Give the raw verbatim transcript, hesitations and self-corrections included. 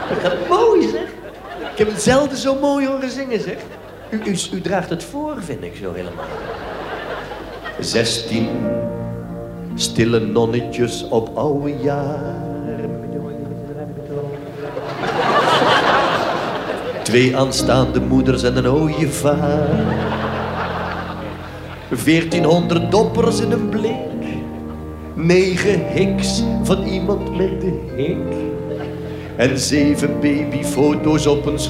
Dat gaat mooi, zeg. Ik heb het zelden zo mooi horen zingen, zeg. U, u, u draagt het voor, vind ik zo helemaal. Zestien stille nonnetjes op oude jaar. Twee aanstaande moeders en een ooievaar. Veertienhonderd doppers in een blik. Negen hiks van iemand met de hik. En zeven babyfoto's op een